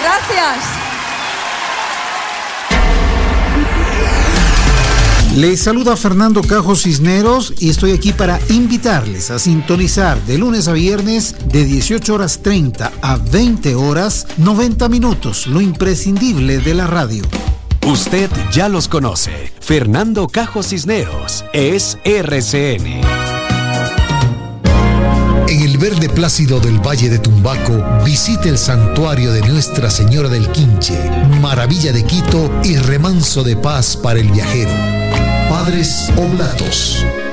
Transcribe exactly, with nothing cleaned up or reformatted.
Gracias. Les saluda Fernando Cajo Cisneros y estoy aquí para invitarles a sintonizar de lunes a viernes de dieciocho horas treinta a veinte horas, noventa minutos, lo imprescindible de la radio. Usted ya los conoce. Fernando Cajo Cisneros es R C N. En el verde plácido del Valle de Tumbaco, visite el santuario de Nuestra Señora del Quinche, maravilla de Quito y remanso de paz para el viajero. Padres Oblatos.